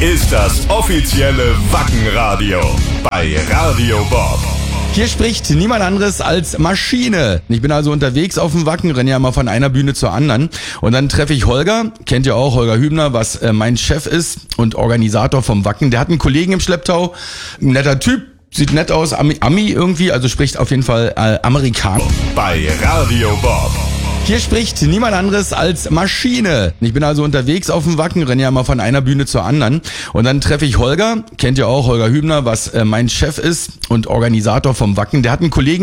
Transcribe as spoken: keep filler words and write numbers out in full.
ist das offizielle Wackenradio bei Radio Bob. Hier spricht niemand anderes als Maschine. Ich bin also unterwegs auf dem Wacken, renne ja mal von einer Bühne zur anderen. Und dann treffe ich Holger, kennt ihr auch, Holger Hübner, was äh, mein Chef ist und Organisator vom Wacken. Der hat einen Kollegen im Schlepptau, ein netter Typ, sieht nett aus, Ami, Ami irgendwie, also spricht auf jeden Fall äh, Amerikaner. Bei Radio Bob. Hier spricht niemand anderes als Maschine. Ich bin also unterwegs auf dem Wacken, renne ja mal von einer Bühne zur anderen. Und dann treffe ich Holger, kennt ihr auch, Holger Hübner, was äh, mein Chef ist und Organisator vom Wacken. Der hat einen Kollegen